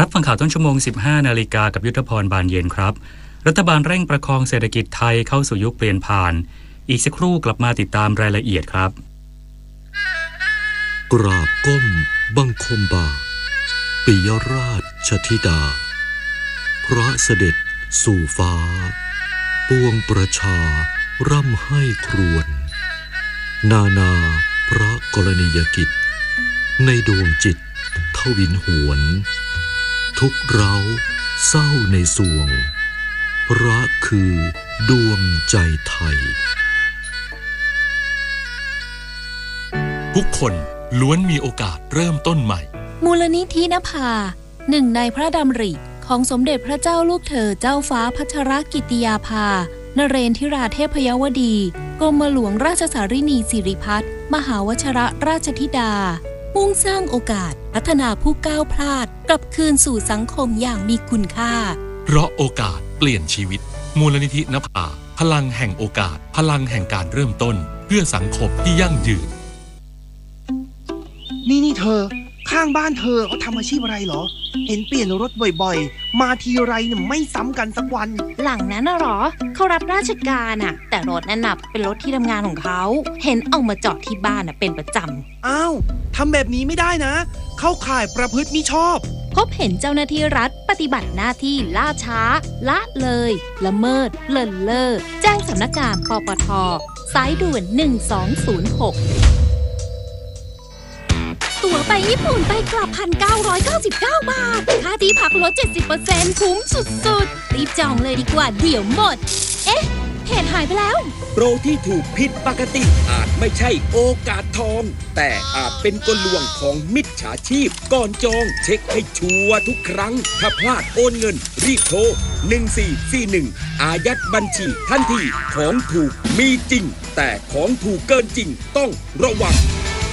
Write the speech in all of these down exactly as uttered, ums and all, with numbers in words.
รับฟังข่าวต้นชั่วโมง สิบห้านาฬิกากับยุทธพรบานเย็นครับรัฐบาลเร่งประคองเศรษฐกิจไทยเข้าสู่ยุคเปลี่ยนผ่านอีกสักครู่กลับมาติดตามรายละเอียดครับกราบก้มบังคมบาปิยราชธิดาพระเสด็จสู่ฟ้าปวงประชาร่ำให้ครวญนานาพระกรณียกิจในดวงจิตทวินหวนทุกเร้าเศร้าในสวงพระคือดวงใจไทยทุกคนล้วนมีโอกาสเริ่มต้นใหม่มูลนิธินภาหนึ่งในพระดำริของสมเด็จพระเจ้าลูกเธอเจ้าฟ้าพัชรกิติยาภานเรนทิราเทพยวดีกรมหลวงราชสารินีสิริพัฒน์มหาวชรราชธิดามุ่งสร้างโอกาสพัฒนาผู้ก้าวพลาดกลับคืนสู่สังคมอย่างมีคุณค่าเพราะโอกาสเปลี่ยนชีวิตมูลนิธินภาพลังแห่งโอกาสพลังแห่งการเริ่มต้นเพื่อสังคมที่ยั่งยืนนี่นี่เธอข้างบ้านเธอเขาทำอาชีพอะไรเหรอเห็นเปลี่ยนรถบ่อยๆมาทีไรเนี่ยไม่ซ้ำกันสักวันหลังนั้นน่ะหรอเขารับราชการอ่ะแต่รถนั่นน่ะเป็นรถที่ทำงานของเขาเห็นเอามาจอดที่บ้านน่ะเป็นประจำอ้าวทำแบบนี้ไม่ได้นะเข้าข่ายประพฤติมิชอบพบเห็นเจ้าหน้าที่รัฐปฏิบัติหน้าที่ล่าช้าละเลยละเมิดเลินเล่อแจ้งสำนักงานปปท.สายด่วนหนึ่งสองศูนย์หกตั๋วไปญี่ปุ่นไปกลับ หนึ่งพันเก้าร้อยเก้าสิบเก้า บาทค่าที่พักลด เจ็ดสิบเปอร์เซ็นต์ คุ้มสุดๆรีบจองเลยดีกว่าเดี๋ยวหมดเอ๊ะเพจหายไปแล้วโปรที่ถูกผิดปกติอาจไม่ใช่โอกาสทองแต่อาจเป็นกลลวงของมิจฉาชีพก่อนจองเช็คให้ชัวร์ทุกครั้งถ้าพลาดโอนเงินรีบโทรหนึ่งสี่สี่หนึ่งอายัดบัญชีทันทีของถูกมีจริงแต่ของถูกเกินจริงต้องระวัง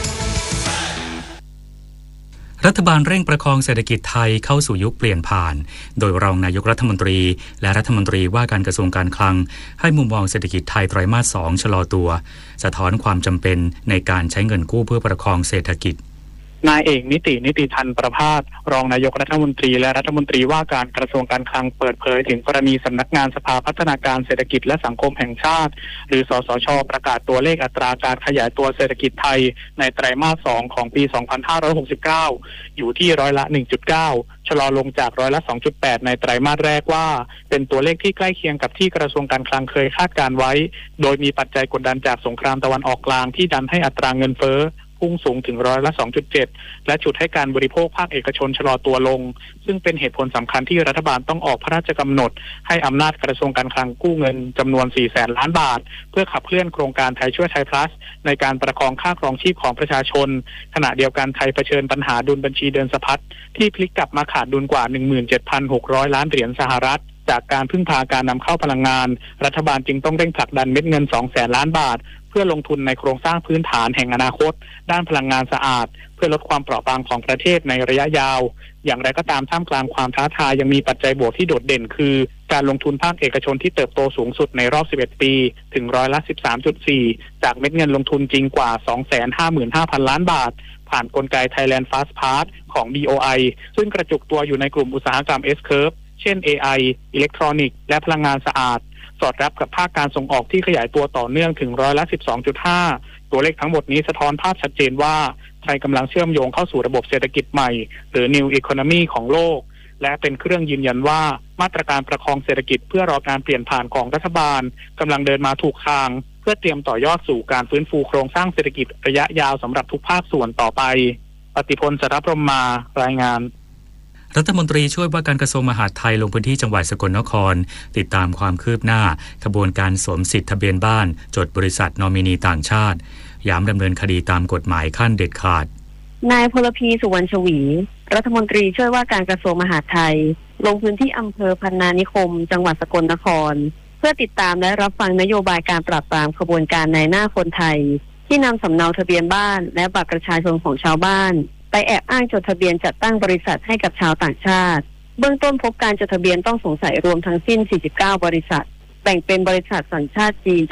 รัฐบาลเร่งประคองเศรษฐกิจไทยเข้าสู่ยุคเปลี่ยนผ่านโดยรองนายกรัฐมนตรีและรัฐมนตรีว่าการกระทรวงการคลังให้มุมมองเศรษฐกิจไทยไตรมาสสองชะลอตัวสะท้อนความจำเป็นในการใช้เงินกู้เพื่อประคองเศรษฐกิจนายเอกนิตินิติธันประภาสรองนายกรัฐมนตรีและรัฐมนตรีว่าการกระทรวงการคลังเปิดเผยถึงกรณีสำนักงานสภาพัฒนาการเศรษฐกิจและสังคมแห่งชาติหรือสสช.ประกาศตัวเลขอัตราการขยายตัวเศรษฐกิจไทยในไตรมาสสองของปีสองพันห้าร้อยหกสิบเก้าอยู่ที่ร้อยละ หนึ่งจุดเก้า ชะลอลงจากร้อยละ สองจุดแปด ในไตรมาสแรกว่าเป็นตัวเลขที่ใกล้เคียงกับที่กระทรวงการคลังเคยคาดการไว้โดยมีปัจจัยกดดันจากสงครามตะวันออกกลางที่ดันให้อัตราเงินเฟ้อพุ่งสูงถึงร้อยละ สองจุดเจ็ด และฉุดให้การบริโภคภาคเอกชนชะลอตัวลงซึ่งเป็นเหตุผลสำคัญที่รัฐบาลต้องออกพระราชกำหนดให้อำนาจกระทรวงการคลังกู้เงินจำนวน สี่แสน ล้านบาทเพื่อขับเคลื่อนโครงการไทยช่วยไทย plus ในการประคองค่าครองชีพของประชาชนขณะเดียวกันไทยเผชิญปัญหาดุลบัญชีเดินสะพัดที่พลิกกลับมาขาดดุลกว่า หนึ่งหมื่นเจ็ดพันหกร้อย ล้านเหรียญสหรัฐจากการพึ่งพาการนำเข้าพลังงานรัฐบาลจึงต้องเร่งผลักดันเม็ดเงิน สองแสน ล้านบาทเพื่อลงทุนในโครงสร้างพื้นฐานแห่งอนาคตด้านพลังงานสะอาดเพื่อลดความเปราะบางของประเทศในระยะยาวอย่างไรก็ตามท่ามกลางความท้าทายยังมีปัจจัยบวกที่โดดเด่นคือการลงทุนภาคเอกชนที่เติบโตสูงสุดในรอบสิบเอ็ดปีถึงร้อยละ สิบสามจุดสี่ จากเม็ดเงินลงทุนจริงกว่า สองแสนห้าหมื่นห้าพัน ล้านบาทผ่านกลไก Thailand Fast Path ของ บี โอ ไอ ซึ่งกระจุกตัวอยู่ในกลุ่มอุตสาหกรรม S-Curve เช่น เอ ไอ อิเล็กทรอนิกส์และพลังงานสะอาดสอดรับกับภาคการส่งออกที่ขยายตัวต่อเนื่องถึงร้อยละ สิบสองจุดห้า ตัวเลขทั้งหมดนี้สะท้อนภาพชัดเจนว่าไทยกำลังเชื่อมโยงเข้าสู่ระบบเศรษฐกิจใหม่หรือ New Economy ของโลกและเป็นเครื่องยืนยันว่ามาตรการประคองเศรษฐกิจเพื่อรอการเปลี่ยนผ่านของรัฐบาลกำลังเดินมาถูกทางเพื่อเตรียมต่อยอดสู่การฟื้นฟูโครงสร้างเศรษฐกิจระยะยาวสำหรับทุกภาคส่วนต่อไปปฏิพล สรพรหมารายงานรัฐมนตรีช่วยว่าการกระทรวงมหาดไทยลงพื้นที่จังหวัดสกลนครติดตามความคืบหน้าขบวนการสวมสิทธิทะเบียนบ้านจดบริษัทนอมินีต่างชาติย้ำดำเนินคดีตามกฎหมายขั้นเด็ดขาดนายพลพีสุวรรณชวีรัฐมนตรีช่วยว่าการกระทรวงมหาดไทยลงพื้นที่อำเภอพรรณานิคมจังหวัดสกลนครเพื่อติดตามและรับฟังนโยบายการปราบปรามขบวนการนายหน้าคนไทยที่นำสำเนาทะเบียนบ้านและบัตรประชาชนของชาวบ้านไปแอบอ้างจดทะเบียนจัดตั้งบริษัทให้กับชาวต่างชาติเบื้องต้นพบการจดทะเบียนต้องสงสัยรวมทั้งสิ้นสี่สิบเก้าบริษัทแบ่งเป็นบริษัทสัญชาติจีน